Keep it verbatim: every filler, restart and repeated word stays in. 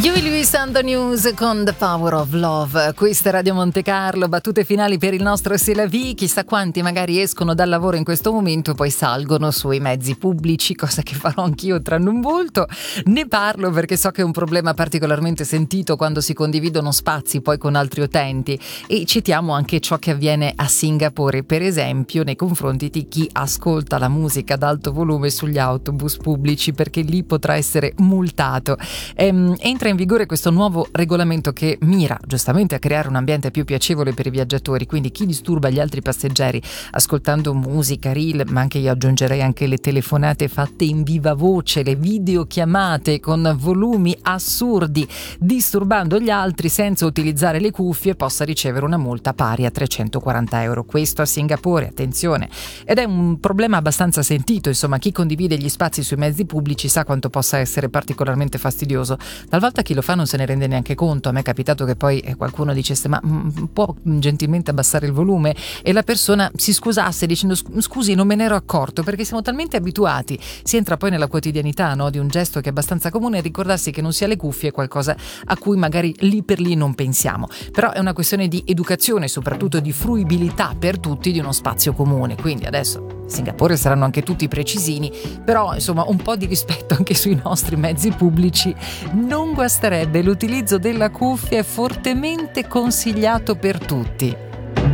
Huey Lewis and the News con The Power of Love. Questa è Radio Monte Carlo, battute finali per il nostro C'est la vie. Chissà quanti magari escono dal lavoro in questo momento e poi salgono sui mezzi pubblici, cosa che farò anch'io tra non molto. Ne parlo perché so che è un problema particolarmente sentito quando si condividono spazi poi con altri utenti, e citiamo anche ciò che avviene a Singapore, per esempio nei confronti di chi ascolta la musica ad alto volume sugli autobus pubblici, perché lì potrà essere multato. Ehm, entra in vigore questo nuovo regolamento che mira giustamente a creare un ambiente più piacevole per i viaggiatori, quindi chi disturba gli altri passeggeri ascoltando musica, reel, ma anche io aggiungerei anche le telefonate fatte in viva voce, le videochiamate con volumi assurdi, disturbando gli altri senza utilizzare le cuffie, possa ricevere una multa pari a trecentoquaranta euro. Questo a Singapore, attenzione, ed è un problema abbastanza sentito, insomma, chi condivide gli spazi sui mezzi pubblici sa quanto possa essere particolarmente fastidioso. Talvolta chi lo fa non se ne rende neanche conto. A me è capitato che poi qualcuno dicesse ma mh, può gentilmente abbassare il volume, e la persona si scusasse dicendo scusi, non me ne ero accorto, perché siamo talmente abituati, si entra poi nella quotidianità, no, di un gesto che è abbastanza comune, e ricordarsi che non sia le cuffie è qualcosa a cui magari lì per lì non pensiamo, però è una questione di educazione, soprattutto di fruibilità per tutti di uno spazio comune. Quindi adesso Singapore saranno anche tutti precisini, però insomma un po' di rispetto anche sui nostri mezzi pubblici non guasterebbe. L'utilizzo della cuffia è fortemente consigliato per tutti.